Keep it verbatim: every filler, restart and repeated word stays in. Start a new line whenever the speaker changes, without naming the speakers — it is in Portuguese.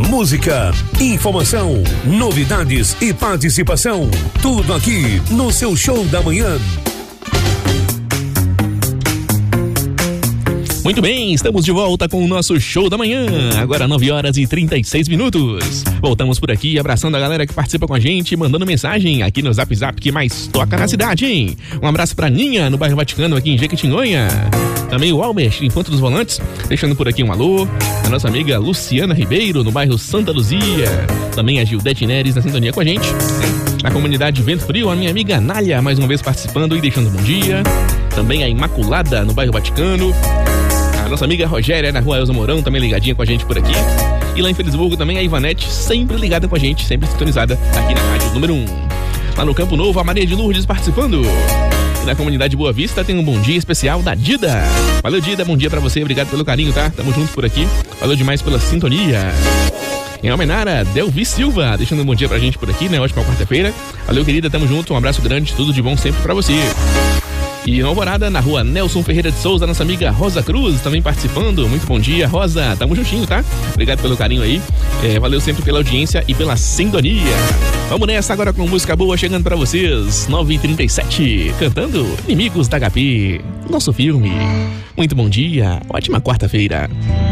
música, informação, novidades e participação. Tudo aqui no seu Show da Manhã.
Muito bem, estamos de volta com o nosso Show da Manhã, agora nove horas e trinta e seis minutos. Voltamos por aqui, abraçando a galera que participa com a gente, mandando mensagem aqui no Zap Zap que mais toca na cidade, hein? Um abraço pra Ninha, no bairro Vaticano, aqui em Jequitinhonha. Também o Albert, em Ponto dos Volantes, deixando por aqui um alô. A nossa amiga Luciana Ribeiro, no bairro Santa Luzia. Também a Gildete Neres, na sintonia com a gente. Na comunidade Vento Frio, a minha amiga Nália, mais uma vez participando e deixando um bom dia. Também a Imaculada, no bairro Vaticano. A nossa amiga Rogéria, na rua Elza Mourão, também ligadinha com a gente por aqui. E lá em Felisburgo também a Ivanete, sempre ligada com a gente, sempre sintonizada aqui na rádio número um. Lá no Campo Novo, a Maria de Lourdes participando. E na comunidade Boa Vista tem um bom dia especial da Dida. Valeu, Dida, bom dia pra você, obrigado pelo carinho, tá? Tamo junto por aqui. Valeu demais pela sintonia. Em Almenara, Delvi Silva, deixando um bom dia pra gente por aqui, né? Ótima quarta-feira. Valeu, querida, tamo junto, um abraço grande, tudo de bom sempre pra você. E em Alvorada, na rua Nelson Ferreira de Souza, nossa amiga Rosa Cruz, também participando. Muito bom dia, Rosa. Tamo juntinho, tá? Obrigado pelo carinho aí. É, valeu sempre pela audiência e pela sintonia. Vamos nessa agora com música boa chegando pra vocês. nove e trinta e sete, cantando Inimigos da H P, nosso filme. Muito bom dia, ótima quarta-feira.